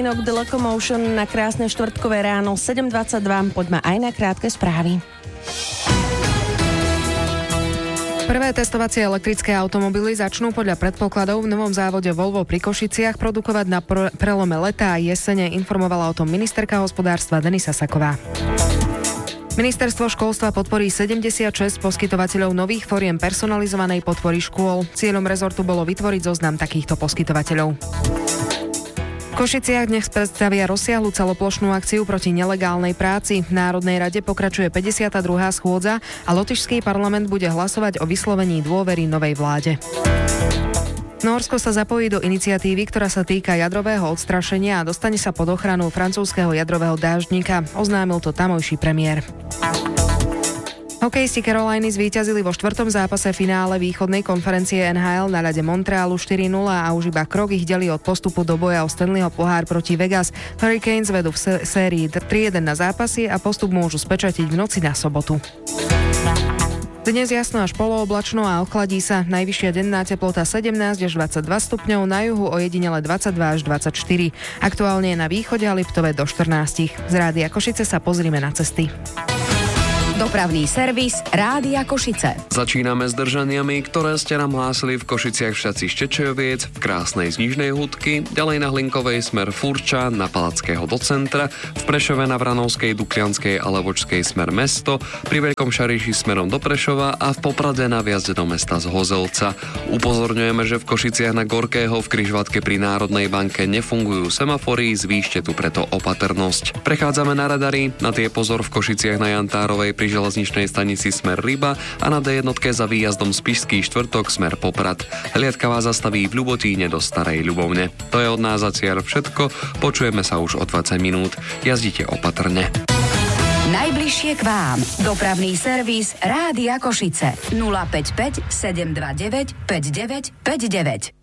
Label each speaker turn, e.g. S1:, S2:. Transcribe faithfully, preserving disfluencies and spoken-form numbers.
S1: spomínok The Locomotion na krásne štvrtkové ráno sedem dvadsaťdva. Poďme aj na krátke správy.
S2: Prvé testovacie elektrické automobily začnú podľa predpokladov v novom závode Volvo pri Košiciach produkovať na pr- prelome leta a jesene, informovala o tom ministerka hospodárstva Denisa Saková. Ministerstvo školstva podporí sedemdesiatšesť poskytovateľov nových foriem personalizovanej podpory škôl. Cieľom rezortu bolo vytvoriť zoznam takýchto poskytovateľov. V Košiciach dnes predstavia rozsiahlu celoplošnú akciu proti nelegálnej práci. V Národnej rade pokračuje päťdesiata druhá schôdza a lotyšský parlament bude hlasovať o vyslovení dôvery novej vláde. Nórsko sa zapojí do iniciatívy, ktorá sa týka jadrového odstrašenia a dostane sa pod ochranu francúzskeho jadrového dáždnika. Oznámil to tamojší premiér. Hokejisti Caroliny zvíťazili vo štvrtom zápase finále východnej konferencie en há el na ľade Montrealu štyri nula a už iba krok ich delí od postupu do boja o Stanleyho pohár proti Vegas. Hurricanes vedú v sé- sérii tri jeden na zápasy a postup môžu spečatiť v noci na sobotu. Dnes jasno až polooblačno a ochladí sa. Najvyššia denná teplota sedemnásť až dvadsaťdva stupňov, na juhu ojedinele dvadsaťdva až dvadsaťštyri. Aktuálne je na východe a Liptove do štrnásť. Z Rádia Košice sa pozrime na cesty.
S3: Dopravný servis Rádia Košice.
S4: Začíname s držaniami, ktoré ste nám hlásili v Košiciach všetci Štečejoviec, v Krásnej z Nižnej Hudky, ďalej na Hlinkovej smer Furča, na Palackého do centra, v Prešove na Vranovskej, Duklianskej a Levočskej smer Mesto, pri Veľkom Šariši smerom do Prešova a v Poprade na vjazde do mesta z Hozelca. Upozorňujeme, že v Košiciach na Gorkého v križovatke pri Národnej banke nefungujú semafory, zvýšte tu preto opatrnosť. Prechádzame na radary, na tie pozor v Košiciach na Jantárovej pri železničnej stanici smer Ryba a na dé jedna za výjazdom Spišský štvrtok smer Poprad. Hliadka vás zastaví v Ľubotíne do Starej Ľubovne. To je od nás zatiaľ všetko, počujeme sa už o dvadsať minút. Jazdite opatrne.
S3: Najbližšie k vám. Dopravný servis Rádia Košice. nula päť päť sedem dva deväť päť deväť päť deväť.